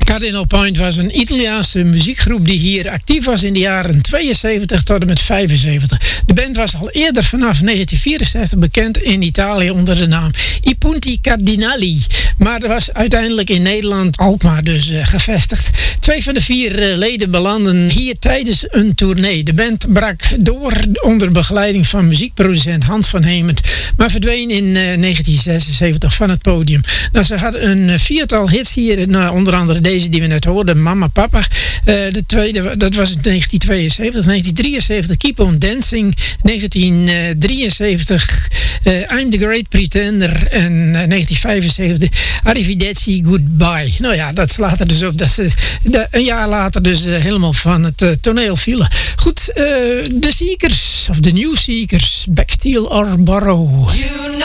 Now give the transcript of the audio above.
Cardinal Point was een Italiaanse muziekgroep die hier actief was in de jaren 72 tot en met 75. De band was al eerder vanaf 1964 bekend in Italië onder de naam I Punti Cardinali. Maar er was uiteindelijk in Nederland Alkmaar dus gevestigd. 2 van de 4 leden belanden hier tijdens een tournee. De band brak door onder begeleiding van muziekproducent Hans van Hemert, maar verdween in 1976 van het podium. Nou, ze hadden een 4-tal hits hier, onder andere deze die we net hoorden, Mama Papa. De tweede, dat was in 1972. 1973, Keep on Dancing. 1973, I'm the Great Pretender. En 1975, Arrivederci Goodbye. Nou ja, dat slaat er dus op dat ze een jaar later dus helemaal van het toneel vielen. Goed, de Seekers, of de New Seekers, Backsteel or Borrow.